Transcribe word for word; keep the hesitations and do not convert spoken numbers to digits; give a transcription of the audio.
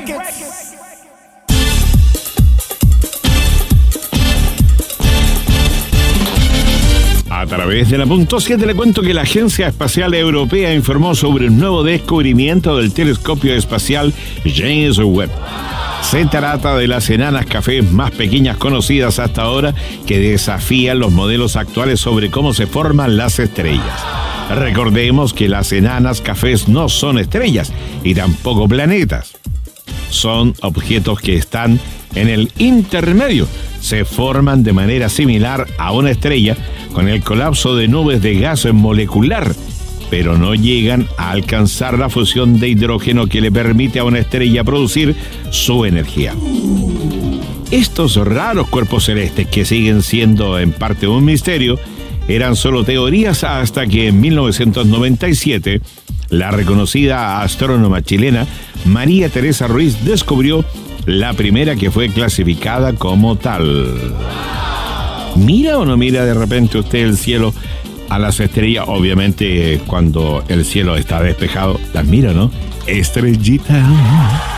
A través de la punto siete le cuento que la Agencia Espacial Europea informó sobre un nuevo descubrimiento del telescopio espacial James Webb. Se trata de las enanas cafés más pequeñas conocidas hasta ahora, que desafían los modelos actuales sobre cómo se forman las estrellas. Recordemos que las enanas cafés no son estrellas y tampoco planetas. Son objetos que están en el intermedio. Se forman de manera similar a una estrella con el colapso de nubes de gas molecular, pero no llegan a alcanzar la fusión de hidrógeno que le permite a una estrella producir su energía. Estos raros cuerpos celestes, que siguen siendo en parte un misterio, eran solo teorías hasta que en mil novecientos noventa y siete la reconocida astrónoma chilena María Teresa Ruiz descubrió la primera que fue clasificada como tal. ¿Mira o no mira de repente usted el cielo a las estrellas? Obviamente cuando el cielo está despejado, las mira, ¿no? Estrellita.